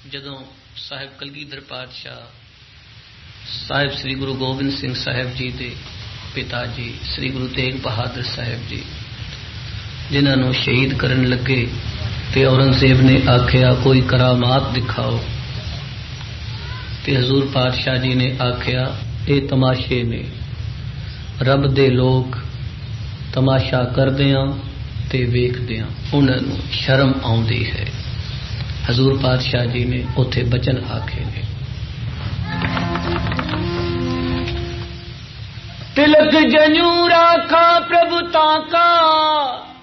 जदों साहिब कलगीधर पातशाह साहिब श्री गुरु गोबिंद सिंह साहिब जी के पिता जी श्री गुरु तेग बहादुर साहिब जी जिन्होंने शहीद करन लगे ते औरंगजेब ने आख्या कोई करामात दिखाओ, ते हजूर पातशाह जी ने आख्या ये तमाशे ने, रब दे लोग तमाशा करदियां ते वेखदियां उन्होंने शर्म आउंदी है। हजूर पातशाह जी ने उथे बचन आखे ने, तिलक जन्यू राखा प्रभु ताका,